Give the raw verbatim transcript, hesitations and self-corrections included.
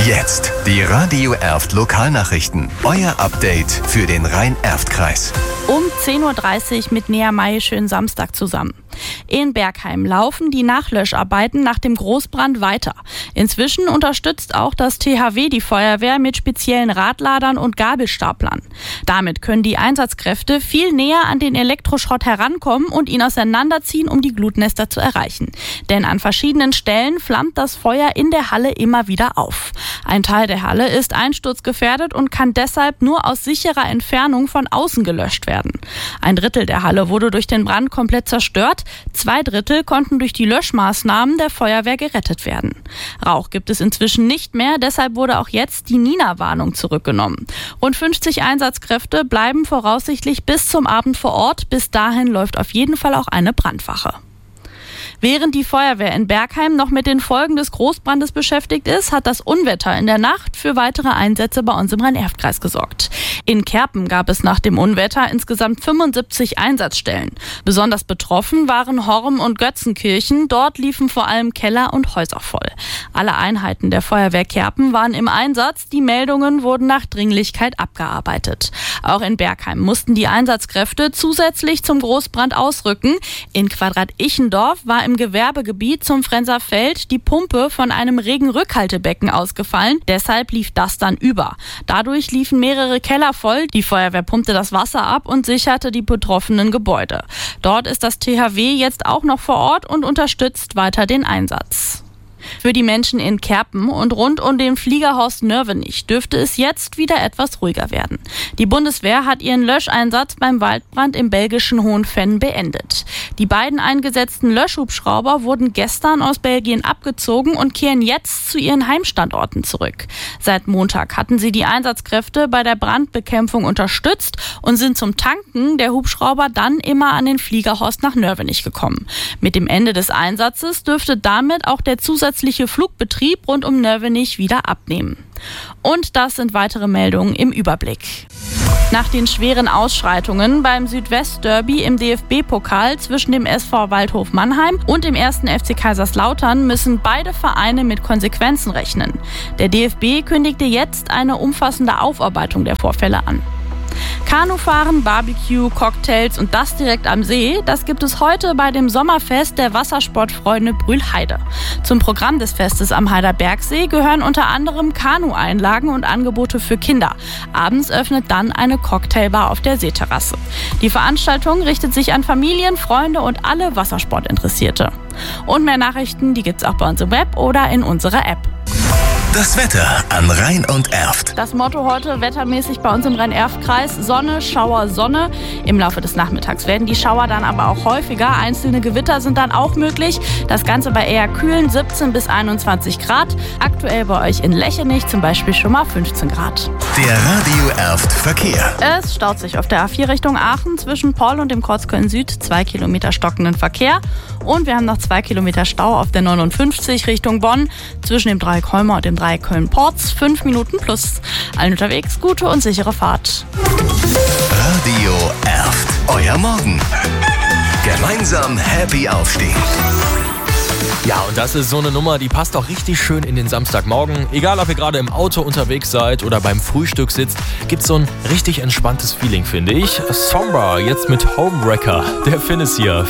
Jetzt die Radio Erft Lokalnachrichten. Euer Update für den Rhein-Erft-Kreis. Um zehn Uhr dreißig mit Nea May schönen Samstag zusammen. In Bergheim laufen die Nachlöscharbeiten nach dem Großbrand weiter. Inzwischen unterstützt auch das T H W die Feuerwehr mit speziellen Radladern und Gabelstaplern. Damit können die Einsatzkräfte viel näher an den Elektroschrott herankommen und ihn auseinanderziehen, um die Glutnester zu erreichen. Denn an verschiedenen Stellen flammt das Feuer in der Halle immer wieder auf. Ein Teil der Halle ist einsturzgefährdet und kann deshalb nur aus sicherer Entfernung von außen gelöscht werden. Ein Drittel der Halle wurde durch den Brand komplett zerstört. Zwei Drittel konnten durch die Löschmaßnahmen der Feuerwehr gerettet werden. Rauch gibt es inzwischen nicht mehr, deshalb wurde auch jetzt die Nina-Warnung zurückgenommen. Rund fünfzig Einsatzkräfte bleiben voraussichtlich bis zum Abend vor Ort. Bis dahin läuft auf jeden Fall auch eine Brandwache. Während die Feuerwehr in Bergheim noch mit den Folgen des Großbrandes beschäftigt ist, hat das Unwetter in der Nacht für weitere Einsätze bei uns im Rhein-Erft-Kreis gesorgt. In Kerpen gab es nach dem Unwetter insgesamt fünfundsiebzig Einsatzstellen. Besonders betroffen waren Horm und Götzenkirchen. Dort liefen vor allem Keller und Häuser voll. Alle Einheiten der Feuerwehr Kerpen waren im Einsatz. Die Meldungen wurden nach Dringlichkeit abgearbeitet. Auch in Bergheim mussten die Einsatzkräfte zusätzlich zum Großbrand ausrücken. In Quadrat-Ichendorf war im Gewerbegebiet zum Frenser Feld die Pumpe von einem Regenrückhaltebecken ausgefallen. Deshalb lief das dann über. Dadurch liefen mehrere Keller voll. Die Feuerwehr pumpte das Wasser ab und sicherte die betroffenen Gebäude. Dort ist das T H W jetzt auch noch vor Ort und unterstützt weiter den Einsatz. Für die Menschen in Kerpen und rund um den Fliegerhorst Nörvenich dürfte es jetzt wieder etwas ruhiger werden. Die Bundeswehr hat ihren Löscheinsatz beim Waldbrand im belgischen Hohenfenn beendet. Die beiden eingesetzten Löschhubschrauber wurden gestern aus Belgien abgezogen und kehren jetzt zu ihren Heimstandorten zurück. Seit Montag hatten sie die Einsatzkräfte bei der Brandbekämpfung unterstützt und sind zum Tanken der Hubschrauber dann immer an den Fliegerhorst nach Nörvenich gekommen. Mit dem Ende des Einsatzes dürfte damit auch der zusätzliche Flugbetrieb rund um Nörvenich wieder abnehmen. Und das sind weitere Meldungen im Überblick. Nach den schweren Ausschreitungen beim Südwest-Derby im D F B-Pokal zwischen dem S V Waldhof Mannheim und dem ersten F C Kaiserslautern müssen beide Vereine mit Konsequenzen rechnen. Der D F B kündigte jetzt eine umfassende Aufarbeitung der Vorfälle an. Kanufahren, Barbecue, Cocktails und das direkt am See, das gibt es heute bei dem Sommerfest der Wassersportfreunde Brühlheide. Zum Programm des Festes am Heider Bergsee gehören unter anderem Kanu-Einlagen und Angebote für Kinder. Abends öffnet dann eine Cocktailbar auf der Seeterrasse. Die Veranstaltung richtet sich an Familien, Freunde und alle Wassersportinteressierte. Und mehr Nachrichten, die gibt's auch bei uns im Web oder in unserer App. Das Wetter an Rhein und Erft. Das Motto heute wettermäßig bei uns im Rhein-Erft-Kreis: Sonne, Schauer, Sonne. Im Laufe des Nachmittags werden die Schauer dann aber auch häufiger. Einzelne Gewitter sind dann auch möglich. Das Ganze bei eher kühlen siebzehn bis einundzwanzig Grad. Aktuell bei euch in Lechenich zum Beispiel schon mal fünfzehn Grad. Der Radio Erft Verkehr. Es staut sich auf der A vier Richtung Aachen zwischen Poll und dem Kreuz Köln Süd. Zwei Kilometer stockenden Verkehr. Und wir haben noch zwei Kilometer Stau auf der neunundfünfzig Richtung Bonn zwischen dem Dreieck Holmer und dem Dreieck Köln-Porz. Fünf Minuten plus. Allen unterwegs gute und sichere Fahrt. Radio Erft. Euer Morgen. Gemeinsam happy aufstehen. Ja, und das ist so eine Nummer, die passt auch richtig schön in den Samstagmorgen. Egal, ob ihr gerade im Auto unterwegs seid oder beim Frühstück sitzt, gibt's so ein richtig entspanntes Feeling, finde ich. Sombra, jetzt mit Homewrecker. Der Finn ist hier.